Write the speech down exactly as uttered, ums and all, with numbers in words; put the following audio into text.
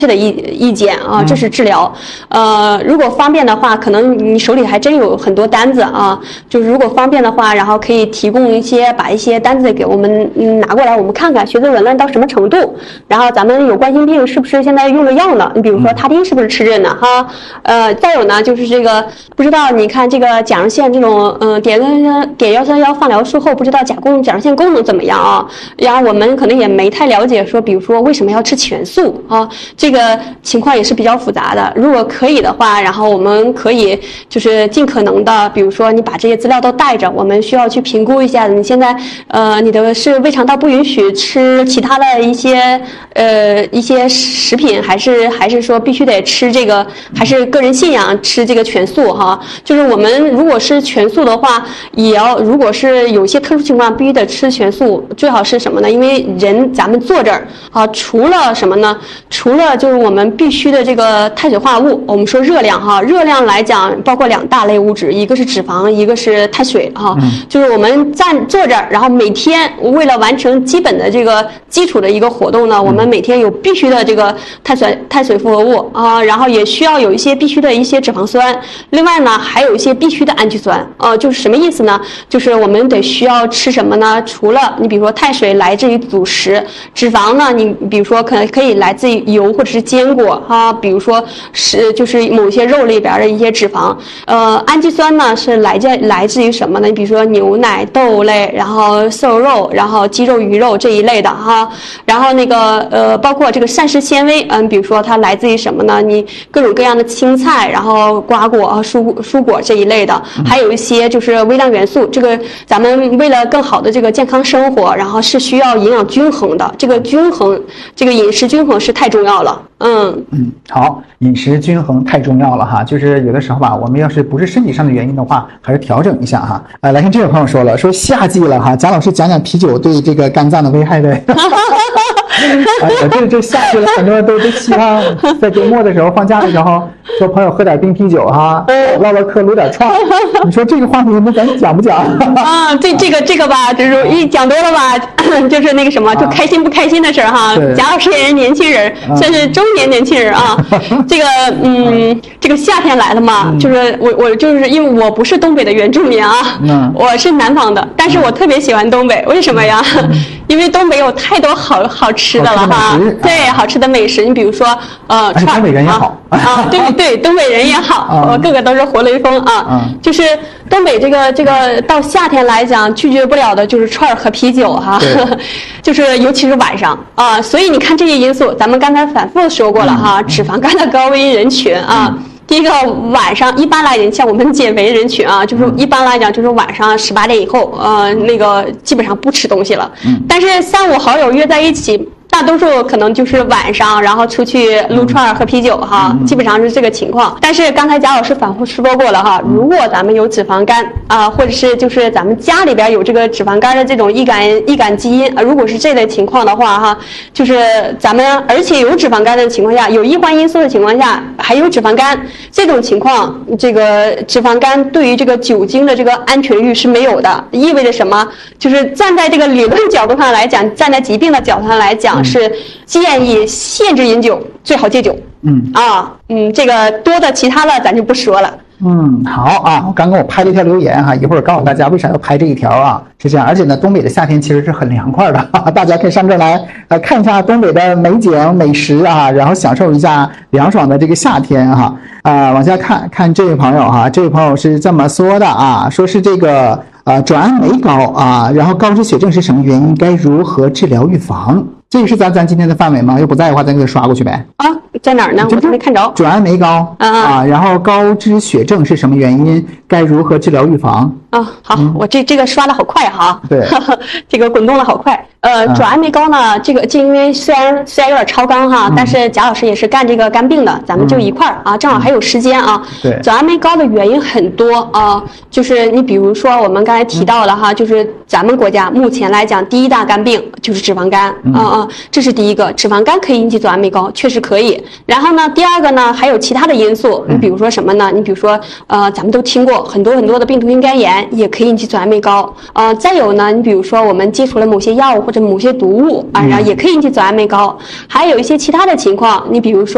的意意见啊，这是治疗。呃，如果方便的话，可能你手里还真有很多单子啊，就是如果方便的话，然后可以提供一些，把一些单子给我们嗯拿过来，我们看看血色紊乱到什么程度，然后咱们有冠心病是不是现在用了药呢？你比如说他汀是不是吃着呢？哈，呃，再有呢就是这个，不知道你看这个甲状腺这种嗯碘碘幺三幺放疗术后，不知道甲功甲状腺功能怎么样啊？然后我们可能也没太了解说，比如说为什么要吃全素啊？这这个情况也是比较复杂的。如果可以的话，然后我们可以就是尽可能的，比如说你把这些资料都带着，我们需要去评估一下你现在呃你的是胃肠道不允许吃其他的一些呃一些食品，还是还是说必须得吃这个，还是个人信仰吃这个全素哈？就是我们如果是全素的话，也要如果是有一些特殊情况必须得吃全素，最好是什么呢？因为人咱们坐这儿啊，除了什么呢？除了就是我们必须的这个碳水化合物，我们说热量哈，热量来讲包括两大类物质，一个是脂肪，一个是碳水哈。嗯、就是我们站坐这儿，然后每天为了完成基本的这个基础的一个活动呢，我们每天有必须的这个碳水碳水复合物啊，然后也需要有一些必须的一些脂肪酸，另外呢还有一些必须的氨基酸啊，就是什么意思呢？就是我们得需要吃什么呢？除了你比如说碳水来自于主食，脂肪呢你比如说可能可以来自于油或者是坚果哈，比如说是就是某些肉里边的一些脂肪，呃，氨基酸呢是来自来自于什么呢？你比如说牛奶、豆类，然后瘦肉，然后鸡肉、鱼肉这一类的哈，然后那个呃，包括这个膳食纤维，嗯，比如说它来自于什么呢？你各种各样的青菜，然后瓜果啊、蔬蔬果这一类的，还有一些就是微量元素。这个咱们为了更好的这个健康生活，然后是需要营养均衡的，这个均衡，这个饮食均衡是太重要了。嗯嗯，好，饮食均衡太重要了哈，就是有的时候吧，我们要是不是身体上的原因的话，还是调整一下哈。呃，来看这位朋友说了，说夏季了哈，贾老师讲讲啤酒对这个肝脏的危害呗。啊，这这夏季了，很多人都都希望在周末的时候、放假的时候，说朋友喝点冰啤酒哈，唠唠嗑、撸点串。你说这个话题，那咱讲不讲？ 啊，这这个这个吧，就是一讲多了吧，就是那个什么，就开心不开心的事儿哈。贾老师也是年轻人，算是中年年轻人啊。这个嗯，这个夏天来了嘛，就是我我就是因为我不是东北的原住民啊，我是南方的，但是我特别喜欢东北，为什么呀？因为东北有太多好好吃的了哈，对，好吃的美食。你比如说呃，串东北人也好啊，对对，东北人也好，我个个都是活雷锋啊，就是东北这个这个到夏天来讲，拒绝不了的就是串和啤酒哈，就是尤其是晚上啊，所以你看这些因素，咱们刚才反复说过了哈，脂肪肝的高危人群啊。第一个晚上一般来讲，像我们减肥人群啊，就是一般来讲就是晚上十八点以后，呃，那个基本上不吃东西了。但是三五好友约在一起，大多数可能就是晚上，然后出去撸串喝啤酒哈，基本上是这个情况。但是刚才贾老师反复说过了哈，如果咱们有脂肪肝啊，或者是就是咱们家里边有这个脂肪肝的这种易感易感基因，如果是这类情况的话哈，就是咱们而且有脂肪肝的情况下，有易患因素的情况下，还有脂肪肝这种情况，这个脂肪肝对于这个酒精的这个安全率是没有的，意味着什么？就是站在这个理论角度上来讲，站在疾病的角度上来讲。是建议限制饮酒，最好戒酒。嗯啊，嗯，这个多的其他的咱就不说了。 嗯，好啊，我刚刚我拍了一条留言哈，一会儿告诉大家为啥要拍这一条啊，是这样，而且呢，东北的夏天其实是很凉快的，哈哈，大家可以上这儿来来看一下东北的美景美食啊，然后享受一下凉爽的这个夏天哈。啊，往下看看这位朋友哈，这位朋友是这么说的啊，说是这个呃转氨酶高啊，然后高脂血症是什么原因？该如何治疗预防？这个是咱咱今天的范围吗？要不在的话，咱给刷过去呗。 啊，在哪儿呢？我都没看着。 转氨酶高啊啊，然后高脂血症是什么原因？该如何治疗预防？ 啊，好，嗯、我这这个刷的好快哈， 对， 这个滚动的好快。呃，转氨酶高呢，这个就因为虽然虽然有点超纲哈，嗯、但是贾老师也是干这个肝病的，咱们就一块儿、嗯、啊，正好还有时间啊。 对， 转氨酶高的原因很多啊，就是你比如说我们刚才提到了哈，嗯、就是咱们国家目前来讲第一大肝病就是脂肪肝，嗯啊啊，这是第一个，脂肪肝可以引起转氨酶高，确实可以。然后呢，第二个呢还有其他的因素，你比如说什么呢？你比如说呃，咱们都听过很多很多的病毒性肝炎也可以引起转氨酶高，呃，再有呢，你比如说我们接触了某些药物或者某些毒物啊，然后也可以引起转氨酶高，还有一些其他的情况，你比如说。